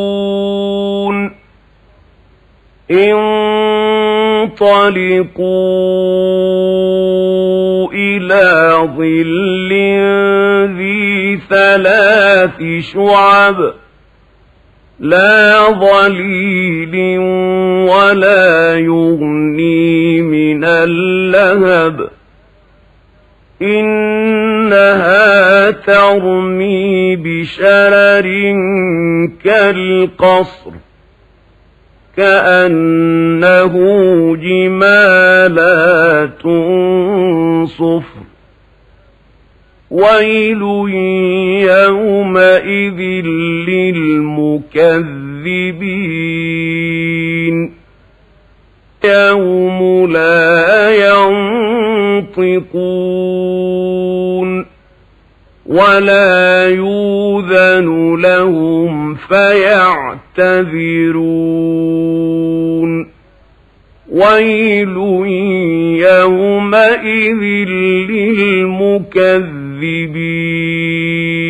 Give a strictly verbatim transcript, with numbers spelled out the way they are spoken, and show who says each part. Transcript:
Speaker 1: انطلقوا إلى ظل ذي ثلاث شعب لا ظليل ولا يغني من اللهب إنها ترمي بشرر كالقصر كأنه جمالات صفر ويل يومئذ للمكذبين يوم لا ينطقون ولا يؤذن لهم فيعتذرون ويل يومئذ للمكذبين